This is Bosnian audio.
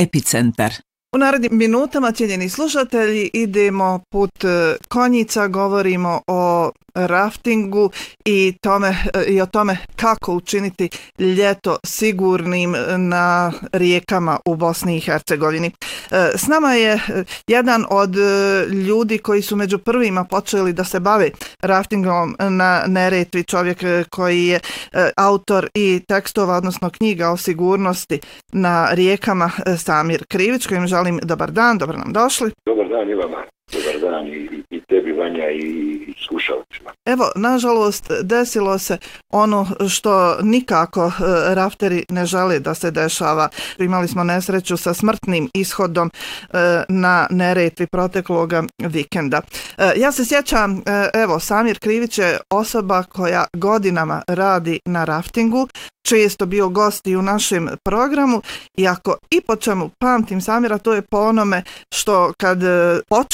Epicentar. U narednim minutama, cijenjeni slušatelji, idemo put konjica, govorimo o raftingu i o tome kako učiniti ljeto sigurnim na rijekama u Bosni i Hercegovini. S nama je jedan od ljudi koji su među prvima počeli da se bave raftingom na Neretvi, čovjek koji je autor i tekstova, odnosno knjiga o sigurnosti na rijekama, Samir Krivić, kojim želim dobar dan, dobro nam došli. Dobar dan i vama, dobar dan i tebi, Vanja, i slušalcima. Evo, nažalost, desilo se ono što nikako rafteri ne žele da se dešava. Imali smo nesreću sa smrtnim ishodom na Neretvi protekloga vikenda. Ja se sjećam, evo, Samir Krivić je osoba koja godinama radi na raftingu, često bio gost i u našem programu, i ako i po čemu pamtim Samira, to je po onome što kad počne